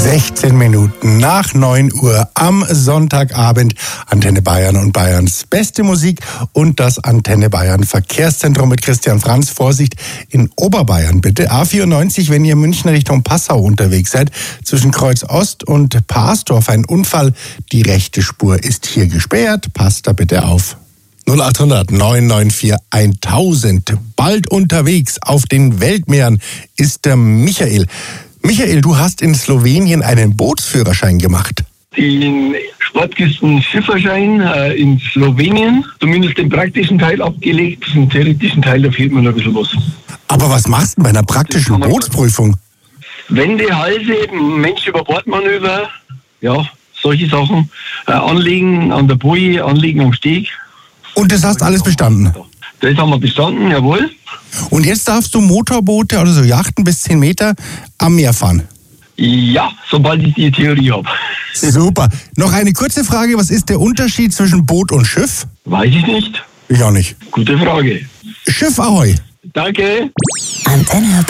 16 Minuten nach 9 Uhr am Sonntagabend. Antenne Bayern und Bayerns beste Musik und das Antenne Bayern Verkehrszentrum mit Christian Franz. Vorsicht in Oberbayern bitte. A94, wenn ihr München Richtung Passau unterwegs seid. Zwischen Kreuz Ost und Parsdorf ein Unfall. Die rechte Spur ist hier gesperrt. Passt da bitte auf. 0800 994 1000. Bald unterwegs auf den Weltmeeren ist der Michael. Michael, du hast in Slowenien einen Bootsführerschein gemacht. Den Sportküsten-Schifferschein in Slowenien, zumindest den praktischen Teil abgelegt, den theoretischen Teil, da fehlt mir noch ein bisschen was. Aber was machst du bei einer praktischen Bootsprüfung? Wendehalse, Mensch-über-Bord-Manöver, ja, solche Sachen. Anlegen an der Boje, anlegen am Steg. Und das hast alles bestanden? Das haben wir bestanden, jawohl. Und jetzt darfst du Motorboote, also Yachten bis 10 Meter am Meer fahren? Ja, sobald ich die Theorie habe. Super. Noch eine kurze Frage, was ist der Unterschied zwischen Boot und Schiff? Weiß ich nicht. Ich auch nicht. Gute Frage. Schiff Ahoi. Danke. Antenne